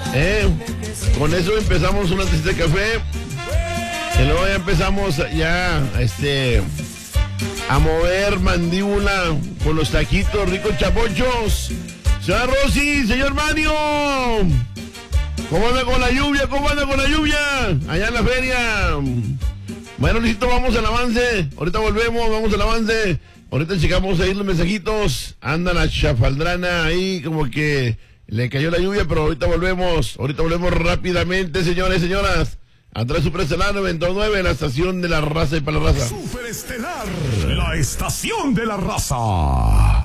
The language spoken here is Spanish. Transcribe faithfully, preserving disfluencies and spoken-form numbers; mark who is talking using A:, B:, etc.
A: Eh, con eso empezamos una tacita de café. Y luego ya empezamos ya, este, a mover mandíbula con los taquitos ricos chapochos. Señora Rosy, señor Mario, ¿cómo anda con la lluvia? ¿Cómo anda con la lluvia? Allá en la feria. Bueno, listo, vamos al avance. Ahorita volvemos, vamos al avance. Ahorita checamos ahí los mensajitos. Anda la chafaldrana ahí como que le cayó la lluvia, pero ahorita volvemos. Ahorita volvemos rápidamente, señores y señoras. Andrés Superestelar noventa y nueve, la estación de la raza y para la raza.
B: Superestelar, la estación de la raza.